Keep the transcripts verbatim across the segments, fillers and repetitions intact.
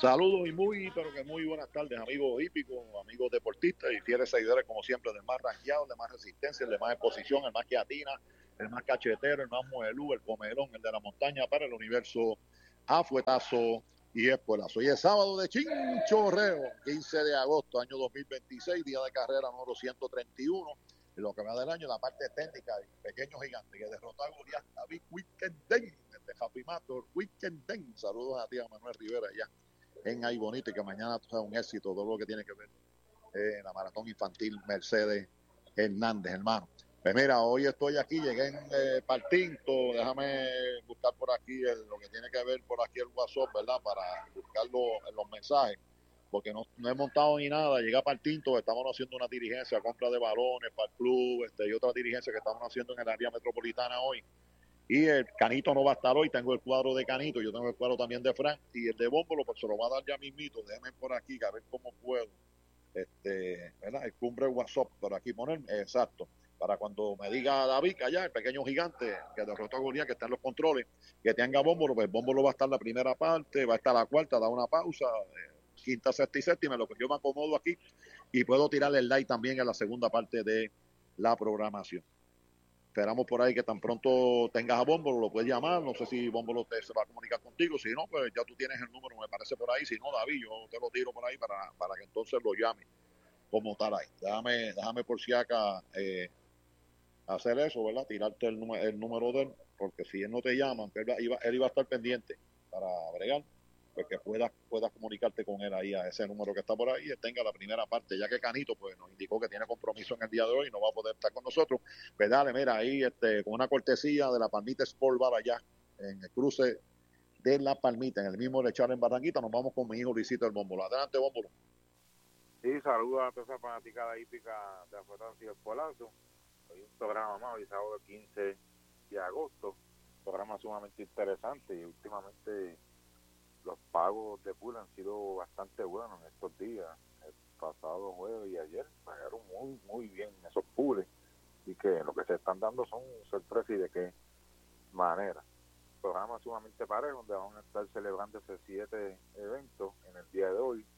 Saludos y muy, pero que muy buenas tardes, amigos hípicos, amigos deportistas y fieles seguidores, como siempre, del más ranqueado, el de más resistencia, el de más exposición, el más que atina, el más cachetero, el más muelú, el comelón, el de la montaña para el universo, a fuetazo y espuelazo. Hoy es sábado de Chinchorreo, quince de agosto, año dos mil veintiséis, día de carrera número ciento treinta y uno. Y lo que va del año, la parte técnica del pequeño gigante que derrotó a Goliat David Weekenden, este Happy Matter Weekenden. Saludos a ti, a Manuel Rivera, allá en Ay Bonito, y que mañana sea un éxito todo lo que tiene que ver en eh, la maratón infantil Mercedes Hernández, hermano. Pues mira, hoy estoy aquí, llegué en eh, Partinto, déjame buscar por aquí el, lo que tiene que ver por aquí el WhatsApp, ¿verdad? Para buscarlo en los mensajes, porque no, no he montado ni nada, llegué a Partinto, estamos haciendo una dirigencia, compra de balones para el club, este, y otra dirigencia que estamos haciendo en el área metropolitana hoy. Y el Canito no va a estar hoy, tengo el cuadro de Canito, yo tengo el cuadro también de Frank, y el de Bómbolo, pues se lo va a dar ya mismito, déjenme por aquí, a ver cómo puedo, este, ¿verdad? El cumbre WhatsApp, por aquí poner, exacto, para cuando me diga David, allá, el pequeño gigante que derrotó a Goliat, que está en los controles, que tenga Bómbolo, pues Bómbolo va a estar la primera parte, va a estar la cuarta, da una pausa, eh, quinta, sexta y séptima, lo que yo me acomodo aquí, y puedo tirarle el like también en la segunda parte de la programación. Esperamos por ahí que tan pronto tengas a Bómbolo, lo puedes llamar, no sé si Bómbolo te, se va a comunicar contigo, si no, pues ya tú tienes el número, me parece por ahí, si no, David, yo te lo tiro por ahí para, para que entonces lo llame como tal ahí. Déjame, déjame por si acá eh, hacer eso, ¿verdad? Tirarte el, el número de él, porque si él no te llama, él iba, él iba a estar pendiente para bregar, pues que puedas, puedas comunicarte con él ahí a ese número que está por ahí y tenga la primera parte, ya que Canito pues nos indicó que tiene compromiso en el día de hoy y no va a poder estar con nosotros. Pues dale, mira, ahí este, con una cortesía de la Palmita Sport Bar allá, en el cruce de La Palmita, en el mismo lechar en Barranquita, nos vamos con mi hijo Luisito el Bómbolo. Adelante, Bómbolo. Sí, saludos a toda esa fanaticada hípica de Afuetazo y el Polazo. Hoy un programa más, hoy sábado quince de agosto, un programa sumamente interesante y últimamente los pagos de pool han sido bastante buenos en estos días. El pasado jueves y ayer pagaron muy, muy bien esos pools y que lo que se están dando son sorpresas y de qué manera. Programa sumamente parejo donde van a estar celebrándose siete eventos en el día de hoy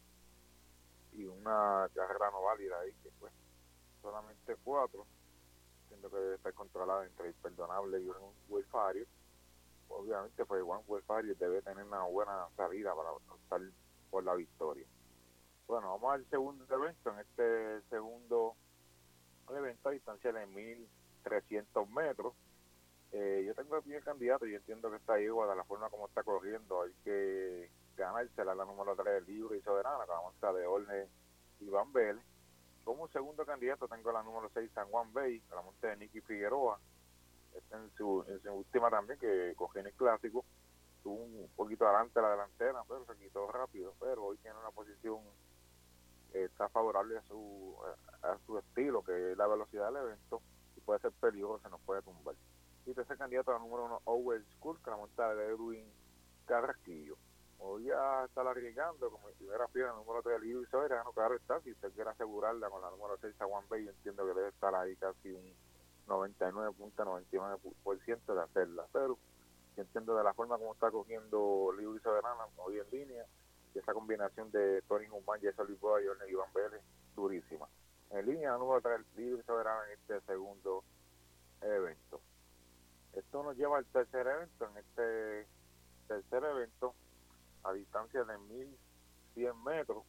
y una carrera no válida ahí que pues solamente cuatro, siendo que debe estar controlada entre Imperdonable y un Welfario. Obviamente pues Juan Welfario debe tener una buena salida para optar por la victoria. Bueno, vamos al segundo evento. En este segundo evento a distancia de mil trescientos metros, eh, yo tengo el primer candidato y entiendo que está igual de la forma como está corriendo. Hay que ganársela la número tres, Libre y Soberana, que vamos a estar de Orne Iván Vélez. Como segundo candidato tengo la número seis, San Juan Bay, la monte de Nicky Figueroa. Está en su, en su última también, que cogió en el clásico. Estuvo un poquito adelante la delantera, pero se quitó rápido. Pero hoy tiene una posición que está favorable a su, a, a su estilo, que es la velocidad del evento, y puede ser peligroso, se nos puede tumbar. Y tercer candidato a la número uno, Owen School, que la monta de Edwin Carrasquillo. Voy a estar arriesgando como primera piedra el número tres, Libre y Soberano. Claro está, si usted quiere asegurarla con la número seis, San Juan Bay, yo entiendo que debe estar ahí casi un noventa y nueve punto noventa y nueve por ciento de hacerla, pero yo entiendo de la forma como está cogiendo Libre y Soberano hoy en línea, y esa combinación de Tony Humán, Jesse Lisboa y Orne Iván Vélez, durísima. En línea, la número tres, Libre y Soberano en este segundo evento. Esto nos lleva al tercer evento. En este tercer evento, a distancia de mil cien metros,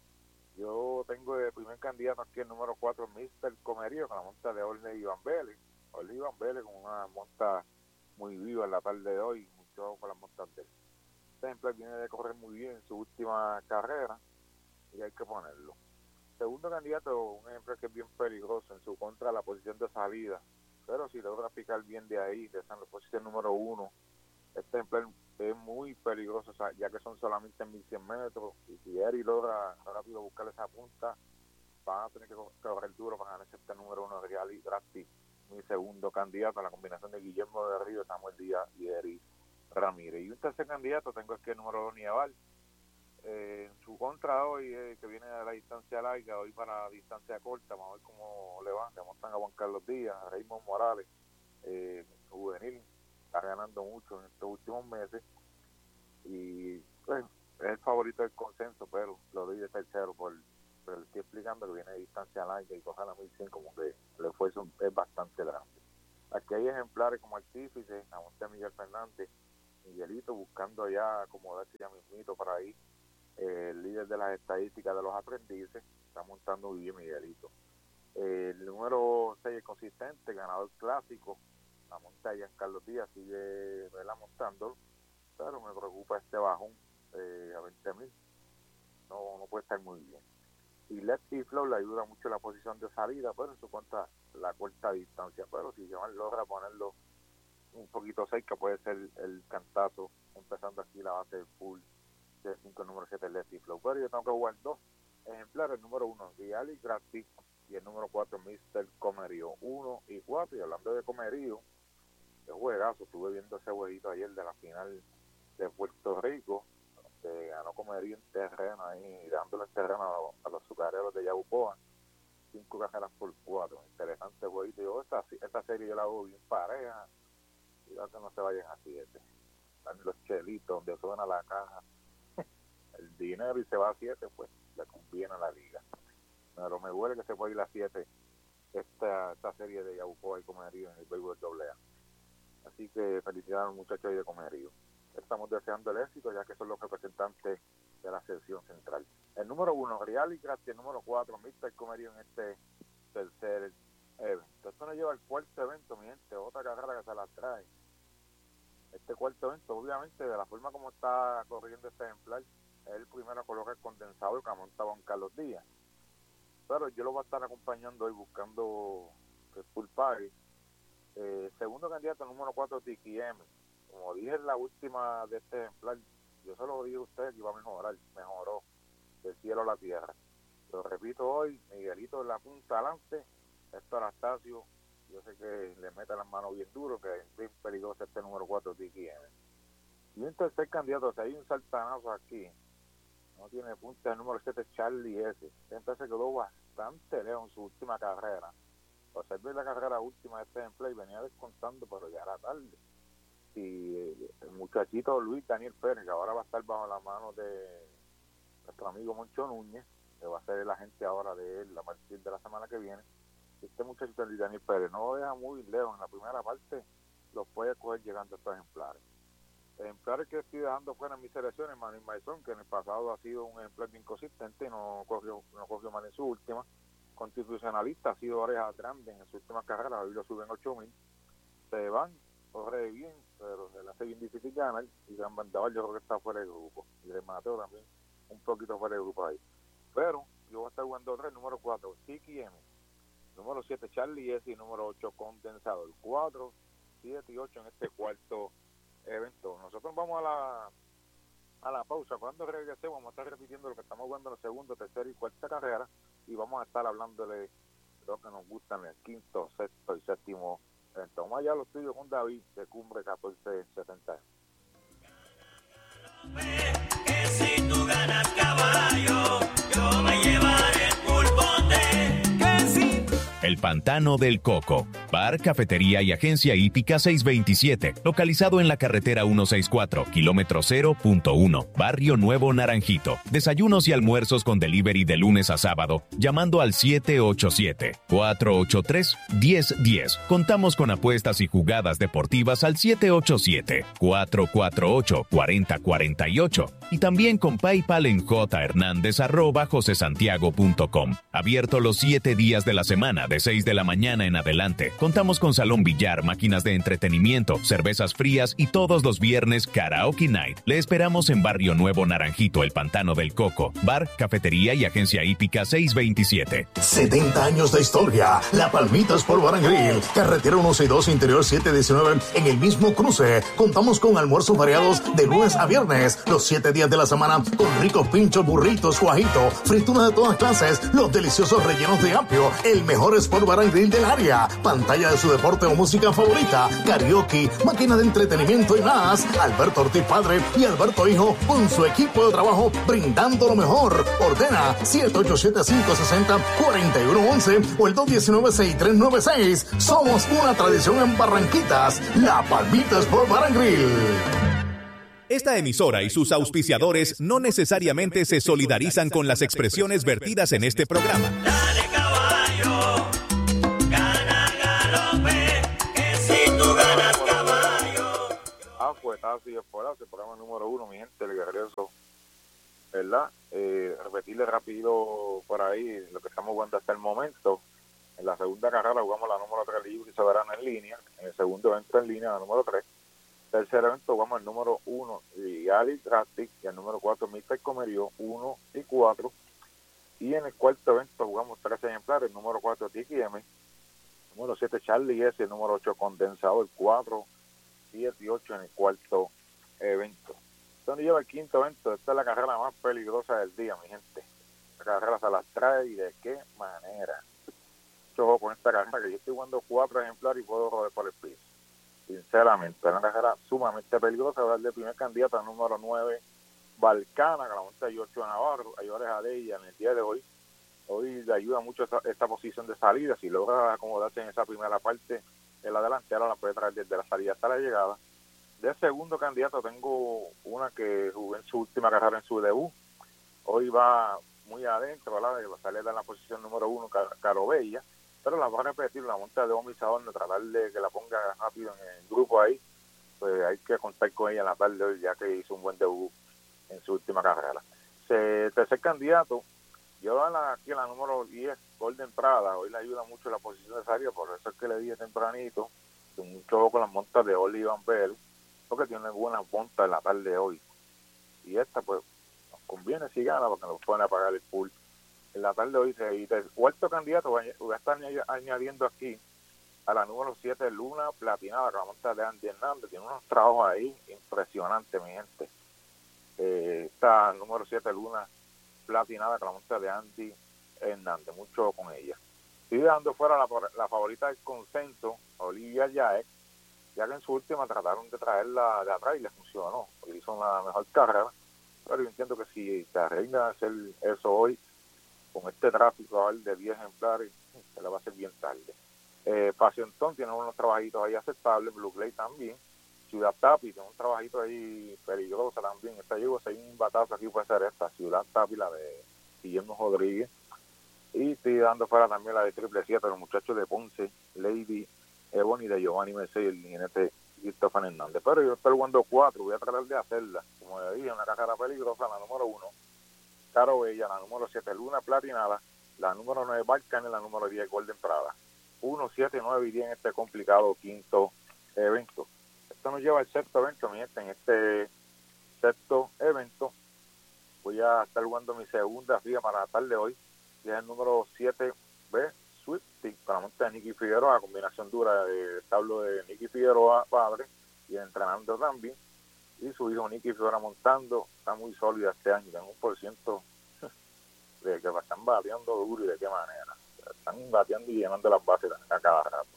yo tengo de primer candidato aquí el número cuatro, mister Comerío, con la monta de Orne Iván Vélez. Orne Iván Vélez con una monta muy viva en la tarde de hoy, mucho con las montas de él. Este ejemplo viene de correr muy bien en su última carrera y hay que ponerlo. Segundo candidato, un ejemplo que es bien peligroso en su contra, la posición de salida, pero si logra picar bien de ahí, de esa posición número uno, este ejemplo es muy peligroso, o sea, ya que son solamente mil cien metros, y si Eri logra rápido buscar esa punta, van a tener que correr duro para ganar este número uno de Real y Drafty, mi segundo candidato, a la combinación de Guillermo de Río, Samuel Díaz y Eri Ramírez. Y un tercer candidato tengo aquí el número dos, Nieval. Eh, en su contra hoy, eh, que viene de la distancia larga, hoy para la distancia corta, vamos a ver cómo le van, le montan a Juan Carlos Díaz, a Raymond Morales, eh, juvenil, está ganando mucho en estos últimos meses y pues es el favorito favorito del consenso, pero lo doy de tercero por, pero le estoy explicando que viene de distancia larga y coja la mil cien, como que el esfuerzo es bastante grande. Aquí hay ejemplares como Artífice, la monta Miguel Fernández, Miguelito buscando ya acomodarse ya mismito para ahí. Eh, el líder de las estadísticas de los aprendices, está montando muy bien Miguelito. Eh, el número seis es consistente, ganador clásico, la monta ya en Carlos Díaz, sigue ¿verdad? montando, pero me preocupa este bajón eh, a veinte mil, no, no puede estar muy bien. Y Lefty Flow le ayuda mucho la posición de salida, pero eso cuenta la corta distancia, pero si Joan logra ponerlo un poquito cerca, puede ser el cantazo, empezando aquí la base del full de cinco, número siete, Lefty Flow. Pero yo tengo que jugar dos ejemplares, el número uno, Real y Gratis, y el número cuatro, mister Comerío, uno y cuatro. Y hablando de Comerío, de juegazo, estuve viendo ese jueguito ayer de la final de Puerto Rico, donde ganó Comerío en terreno ahí, dándole el terreno a, a los azucareros de Yabucoa, cinco carreras por cuatro. Interesante jueguito. Yo, esta, esta serie yo la hago bien pareja, cuidado que no se vayan a siete. Están los chelitos donde suena la caja el dinero y se va a siete, pues le conviene a la liga. Pero me huele que se puede ir a siete esta, esta serie de Yabucoa y Comerío en el béisbol doble A. Así que felicidades a los muchachos de Comerío. Estamos deseando el éxito, ya que son los representantes de la sección central. El número uno, Real y Gratis, el número cuatro, mister Comerío en este tercer evento. Esto nos lleva al cuarto evento, mi gente, otra carrera que se la trae. Este cuarto evento, obviamente, de la forma como está corriendo este ejemplar, es el primero a colocar el condensador que ha montado Juan Carlos Díaz. Pero yo lo voy a estar acompañando hoy buscando el full party. Eh, segundo candidato, número cuatro, Tiki M. Como dije en la última de este ejemplar, yo se lo dije a usted que iba a mejorar, mejoró del cielo a la tierra. Lo repito hoy, Miguelito en la punta adelante, Héctor Astacio, yo sé que le mete las manos bien duro, que es bien peligroso este número cuatro, Tiki M. Y un tercer candidato, si hay un saltanazo aquí, no tiene punta, el número siete, Charlie S. Entonces se quedó bastante lejos en su última carrera. Observé la carrera última de este ejemplar y venía descontando, pero ya era tarde. Y el muchachito Luis Daniel Pérez, que ahora va a estar bajo la mano de nuestro amigo Moncho Núñez, que va a ser el agente ahora de él a partir de la semana que viene. Este muchachito Luis Daniel Pérez no lo deja muy lejos en la primera parte, los puede coger llegando a estos ejemplares. Ejemplares que estoy dejando fuera en mis selecciones, Manuel Maizón, que en el pasado ha sido un ejemplar bien consistente y no cogió, no cogió mal en su última. Constitucionalista, ha sido oreja grande en su última carrera, hoy lo suben ocho mil. Se van, corre bien, pero se le hace bien difícil ganar. Y Gran Vendaval yo creo que está fuera del grupo. Y de Mateo también, un poquito fuera del grupo ahí. Pero yo voy a estar jugando tres, número cuatro, Tiki M. Número siete, Charlie S. Y número ocho, Condensador. cuatro, siete y ocho en este cuarto evento. Nosotros vamos a la a la pausa. Cuando regresemos vamos a estar repitiendo lo que estamos jugando en la segunda, tercera y cuarta carrera, y vamos a estar hablándole de lo que nos gustan en el quinto, sexto y séptimo evento. Vamos allá a los estudios con David de Cumbre catorce setenta. Que si tú ganas caballo, yo me llevaré el pulpote. Que si... El Pantano del Coco, bar, cafetería y agencia hípica seiscientos veintisiete, localizado en la carretera ciento sesenta y cuatro, kilómetro cero punto uno, Barrio Nuevo Naranjito. Desayunos y almuerzos con delivery de lunes a sábado, llamando al siete ocho siete, cuatro ocho tres, uno cero uno cero. Contamos con apuestas y jugadas deportivas al siete ocho siete, cuatro cuatro ocho, cuatro cero cuatro ocho y también con PayPal en jhernandez arroba josesantiago punto com. Abierto los siete días de la semana de seis de la mañana en adelante. Contamos con salón billar, máquinas de entretenimiento, cervezas frías y todos los viernes karaoke night. Le esperamos en Barrio Nuevo Naranjito, El Pantano del Coco, bar, cafetería y agencia hípica seiscientos veintisiete. setenta años de historia. La Palmitas por Bar and Grill. Carretera ciento sesenta y dos, interior setecientos diecinueve. En el mismo cruce. Contamos con almuerzos variados de lunes a viernes. Los siete días de la semana con ricos pinchos, burritos, guajito, frituras de todas clases, los deliciosos rellenos de apio, el mejor Sport Bar and Grill del área, pantalla de su deporte o música favorita, karaoke, máquina de entretenimiento y más. Alberto Ortiz padre y Alberto hijo con su equipo de trabajo brindando lo mejor. Ordena siete ocho siete, cinco seis cero, cuatro uno uno uno o el dos uno nueve, seis tres nueve seis. Somos una tradición en Barranquitas. La Palmita Sport Bar and Grill. Esta emisora y sus auspiciadores no necesariamente se solidarizan con las expresiones vertidas en este programa. Dale caballo, gana galope, que si tú ganas caballo. Ah, pues está así, Espolazo, el programa número uno, mi gente, el guerrero, ¿verdad? Eh, repetirle rápido por ahí lo que estamos jugando hasta el momento. En la segunda carrera jugamos la número tres libre y soberana en línea. En el segundo evento en línea, la número tres. Tercer evento jugamos el número uno y Ali Drastic y el número cuatro mister Comerio, uno y cuatro. Y en el cuarto evento jugamos tres ejemplares, el número cuatro Tiki M, el número siete Charlie S, el número ocho Condensador, cuatro, siete y ocho en el cuarto evento. Entonces lleva el quinto evento. Esta es la carrera más peligrosa del día, mi gente. La carrera se las trae y de qué manera. Yo con esta carrera que yo estoy jugando cuatro ejemplares y puedo rodar por el piso. Sinceramente, es una carrera sumamente peligrosa. Voy a darle el primer candidato al número nueve, Balcana, que la monta Yocho Navarro, ayudarles a ella en el día de hoy. Hoy le ayuda mucho esta, esta posición de salida. Si logra acomodarse en esa primera parte de la delantera, la puede traer desde la salida hasta la llegada. De segundo candidato tengo una que jugó en su última carrera en su debut. Hoy va muy adentro, ¿verdad? Va a salir en la posición número uno, Caro Bella. Pero la voy a repetir, la monta de Omi Sadorno, tratar de que la ponga rápido en el grupo ahí, pues hay que contar con ella en la tarde de hoy, ya que hizo un buen debut en su última carrera. Se, tercer candidato, yo la, aquí en la número diez, Golden Prada, hoy le ayuda mucho la posición de salida, por eso es que le dije tempranito, con mucho con las montas de Oli Van Bell, porque tiene buenas montas en la tarde de hoy. Y esta, pues, nos conviene si gana, porque nos pueden apagar el pool en la tarde de hoy. Y el cuarto candidato voy a estar añadiendo aquí a la número siete, Luna Platinada, que la monta de Andy Hernández. Tiene unos trabajos ahí impresionantes, mi gente. Eh, esta número siete, Luna Platinada, que la monta de Andy Hernández. Mucho con ella. Estoy dejando fuera la, la favorita del consenso, Olivia Yaek, ya que en su última trataron de traerla de atrás y le funcionó. Hizo una mejor carrera. Pero yo entiendo que si se arregla a hacer eso hoy, con este tráfico de diez ejemplares, se le va a hacer bien tarde. Eh, Pasiontón tiene unos trabajitos ahí aceptables, Blue Clay también. Ciudad Tapi tiene un trabajito ahí peligroso también. Esta llegó, si hay un batazo aquí puede ser esta, Ciudad Tapi, la de Guillermo Rodríguez. Y estoy dando fuera también la de Triple Siete, los muchachos de Ponce, Lady Ebony, de Giovanni Mercedes y el jinete Christopher Hernández. Pero yo estoy jugando cuatro, voy a tratar de hacerla. Como le dije, una carrera peligrosa, la número uno. Caro Bella, la número siete, Luna Platinada, la número nueve, Balcán, y la número diez, Golden Prada. uno, siete, nueve y diez en este complicado quinto evento. Esto nos lleva al sexto evento, mi gente. En este sexto evento voy a estar jugando mi segunda fija para la tarde de hoy, y es el número siete B, Swifty, para monta de Nicky Figueroa, combinación dura del establo de Nicky Figueroa, padre, y entrenando también. Y su hijo Nicky Figueroa montando, está muy sólida este año, tiene un por ciento de que están bateando duro y de qué manera. Están bateando y llenando las bases a cada rato.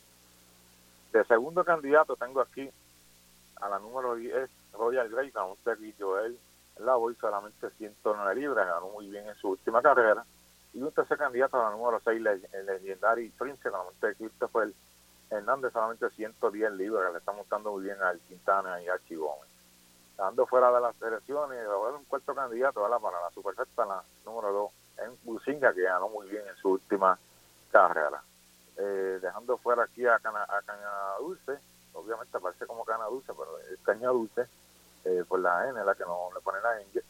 De segundo candidato tengo aquí a la número diez, Royal Grey, con un tequillo él, la voy solamente ciento nueve libras, ganó muy bien en su última carrera. Y un tercer candidato a la número seis, el Legendary Prince, con un Christopher Hernández, solamente ciento diez libras, le está montando muy bien al Quintana y a Archie Gómez. Dando fuera de las selecciones, va a haber un cuarto candidato, ¿verdad?, para la Superfecta, la número dos, en Bucinga, que ganó muy bien en su última carrera. Eh, dejando fuera aquí a Cana, a Caña Dulce, obviamente aparece como Caña Dulce, pero es Caña Dulce, eh, por la N, la que no le ponen la N.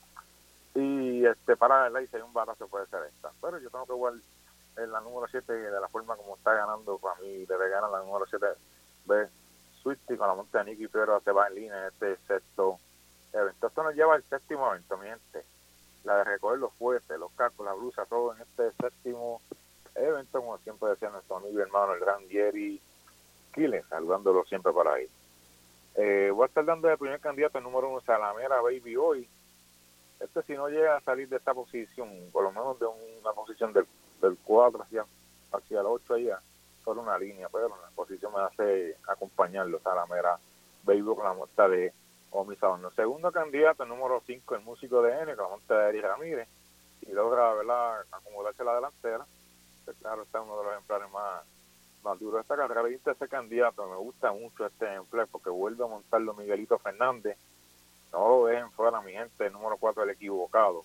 Y este para el si hay un batazo puede ser esta. Pero yo tengo que jugar en la número siete, de la forma como está ganando, para mí debe ganar la número siete, B, Swifty, con la monta de Nicky Figueroa se va en línea en este sexto evento. Esto nos lleva al séptimo evento, mi gente. La de recoger los fuertes, los cascos, la blusa, todo en este séptimo evento, como siempre decía nuestro amigo y hermano, el gran Jerry Quiles, saludándolo siempre por ahí. Eh, voy a estar dando el primer candidato, el número uno, Salamera Baby hoy. Este, si no llega a salir de esta posición, por lo menos de una posición del, del cuatro hacia, hacia el ocho allá, por una línea, pero la posición me hace acompañarlo, Salamera Baby, con la muestra de Omi Sadorno. Segundo candidato, el número cinco, el músico de N, con la monta de Eric Ramírez, y logra, ¿verdad?, acomodarse la delantera. Pues, claro, está uno de los ejemplares más, más duros de esta carrera. Y este candidato, me gusta mucho este ejemplar, porque vuelve a montarlo Miguelito Fernández, no lo dejen fuera, mi gente. El número cuatro, el equivocado.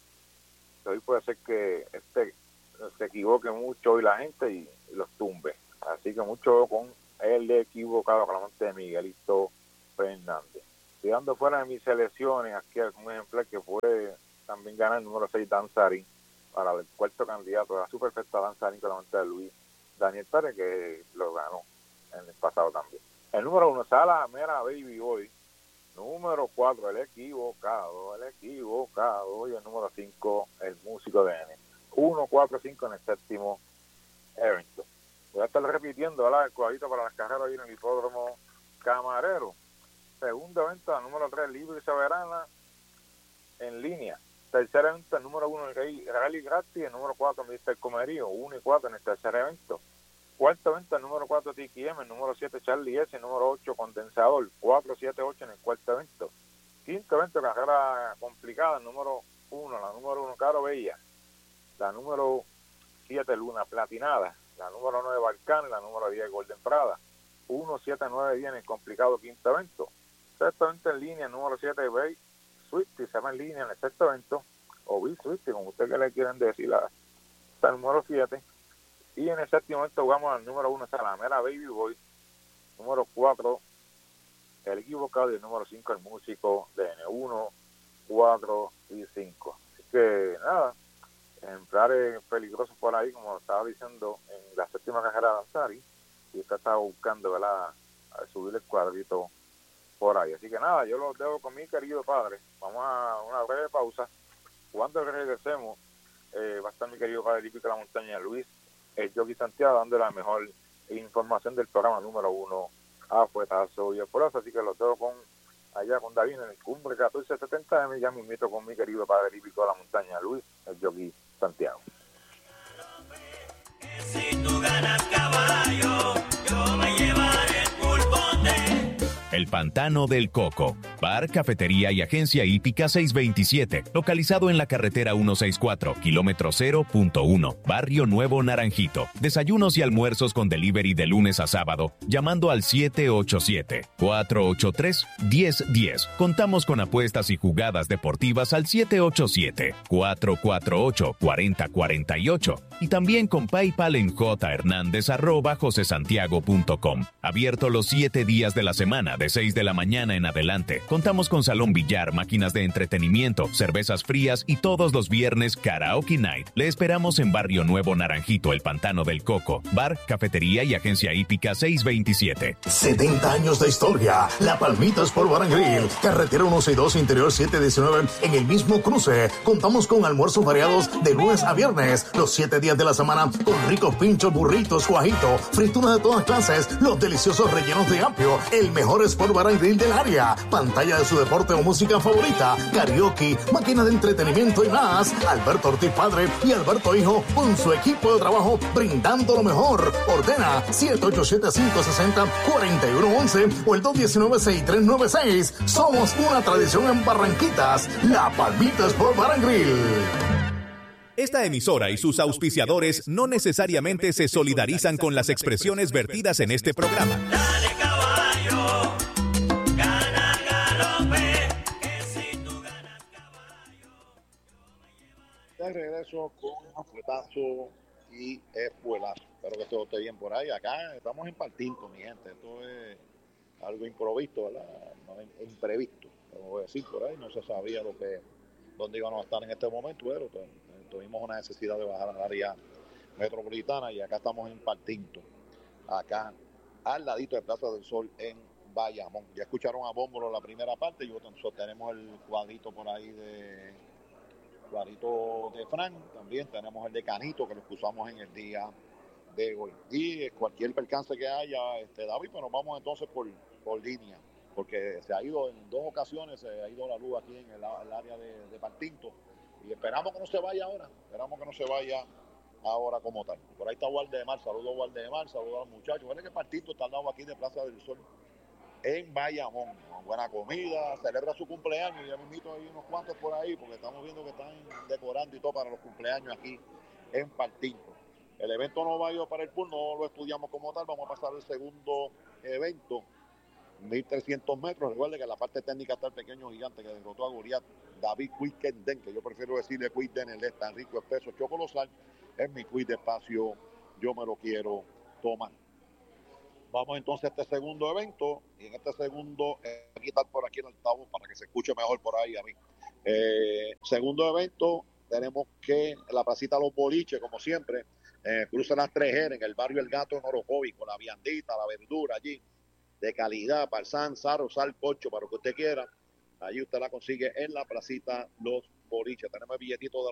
Hoy puede ser que este se equivoque mucho hoy la gente y, y los tumbe. Así que mucho con el equivocado, con la mente de Miguelito Fernández. Estoy dando fuera de mis selecciones aquí un ejemplar que puede también ganar el número seis, Danzarín, para el cuarto candidato de la superfecta Danzarín, con la mente de Luis Daniel Pérez, que lo ganó en el pasado también. El número uno, Sala Mera Baby Boy. Número cuatro, el equivocado, el equivocado. Y el número cinco, el músico de N. uno, cuatro, cinco en el séptimo evento. Voy a estar repitiendo, ¿verdad?, el cuadrito para las carreras ahí en el hipódromo Camarero. Segundo evento, el número tres, Libre y Soberana en línea. Tercer evento, el número uno, el Rally Gratis. El número cuatro, mister Comerío, uno y cuatro en el tercer evento. Cuarto evento, el número cuatro, Tiki M. El número siete, Charlie S. El número ocho, Condensador. cuatro, siete, ocho en el cuarto evento. Quinto evento, carrera complicada. El número uno, la número uno, Caro Bella. La número siete, Luna Platinada. La número nueve, Balcán. La número diez, Golden Prada. uno, siete, nueve, diez en el complicado quinto evento. Sexto evento en línea, el número siete, Bay Swifty, se llama en línea en el sexto evento, o Bay Swifty, como ustedes que le quieren decir, hasta el número siete. Y en el séptimo evento jugamos al número uno, Salamera Baby Boy. Número cuatro, el equivocado. Y el número cinco, el músico de N uno, cuatro y cinco. Así que nada, ejemplares peligrosos por ahí, como estaba diciendo en la séptima carrera de Danzari, y usted estaba buscando, ¿verdad?, a subir el cuadrito por ahí. Así que nada, yo los dejo con mi querido padre. Vamos a una breve pausa. Cuando regresemos, eh, va a estar mi querido padre Hípico de la Montaña, Luis, el Jockey Santiago, dando la mejor información del programa número uno, a Fuetazo y el Polazo. Así que los dejo con allá con David en el Cumbre catorce setenta M. Ya me invito con mi querido padre Hípico de la Montaña, Luis, el Jockey Santiago. Si tú ganas caballo, yo me llevaré el pulpón de... El Pantano del Coco. Bar, cafetería y agencia hípica seiscientos veintisiete. Localizado en la carretera ciento sesenta y cuatro, kilómetro cero punto uno. Barrio Nuevo Naranjito. Desayunos y almuerzos con delivery de lunes a sábado. Llamando al siete ocho siete, cuatro ocho tres, uno cero uno cero. Contamos con apuestas y jugadas deportivas al siete ocho siete, cuatro cuatro ocho, cuatro cero cuatro ocho. Y también con PayPal en jhernandez arroba josesantiago punto com. Abierto los siete días de la semana, de seis de la mañana en adelante. Contamos con salón billar, máquinas de entretenimiento, cervezas frías y todos los viernes Karaoke Night. Le esperamos en Barrio Nuevo Naranjito, El Pantano del Coco. Bar, cafetería y agencia hípica seiscientos veintisiete. setenta años de historia. La Palmita Sport Bar and Grill. Carretera ciento sesenta y dos, interior setecientos diecinueve. En el mismo cruce. Contamos con almuerzos variados de lunes a viernes. Los siete días de la semana. Con ricos pinchos, burritos, guajito, frituras de todas clases. Los deliciosos rellenos de apio. El mejor Sport Bar and Grill del área. Pantalla de su deporte o música favorita. Karaoke, máquina de entretenimiento y más. Alberto Ortiz Padre y Alberto Hijo con su equipo de trabajo brindando lo mejor. Ordena siete ocho siete, cinco seis cero, cuatro uno uno uno o el dos uno nueve, seis tres nueve seis. Somos una tradición en Barranquitas. La Palmita Sport Bar and Grill. Esta emisora y sus auspiciadores no necesariamente se solidarizan con las expresiones vertidas en este programa. Dale caballo, gana galope, que si tú ganas caballo, yo me De regreso con Fuetazo y Espuelazo. Espero que todo esté bien por ahí. Acá estamos en Partinto, mi gente. Esto es algo improvisto, ¿verdad? No, imprevisto, como voy a decir por ahí. No se sabía lo que, dónde íbamos a estar en este momento, pero pues, tuvimos una necesidad de bajar al área metropolitana y acá estamos en Partinto, acá al ladito de Plaza del Sol en Bayamón. Ya escucharon a Bómbolo la primera parte y nosotros tenemos el cuadrito por ahí de cuadrito de Fran, también tenemos el de Canito que lo usamos en el día de hoy. Y cualquier percance que haya, este David, pues nos vamos entonces por, por línea, porque se ha ido en dos ocasiones, se ha ido la luz aquí en el, el área de, de Partinto. Y esperamos que no se vaya ahora, esperamos que no se vaya ahora como tal. Por ahí está Waldemar, saludos a Waldemar, saludos a los muchachos. Ven que Partinto está al lado aquí de Plaza del Sol, en Bayamón. Buena comida, celebra su cumpleaños, y ya me invito ahí unos cuantos por ahí, porque estamos viendo que están decorando y todo para los cumpleaños aquí en Partinto. El evento no va a ir para el pool, no lo estudiamos como tal, vamos a pasar al segundo evento. mil trescientos metros. Recuerde que en la parte técnica está el pequeño gigante que derrotó a Goliat, David Quickenden, que yo prefiero decirle Quickden, él es tan rico, espeso, chocolosal. Es mi quiz de espacio, yo me lo quiero tomar. Vamos entonces a este segundo evento, y en este segundo, eh, voy a quitar por aquí el altavoz para que se escuche mejor por ahí a mí. Eh, segundo evento, tenemos que la placita Los Boliches, como siempre, eh, cruza las tres G en el barrio El Gato en Orocovi, con la viandita, la verdura allí, de calidad, parsan, saro, sal, cocho, para lo que usted quiera. Allí usted la consigue en la placita Los Boliches. Tenemos el billetito de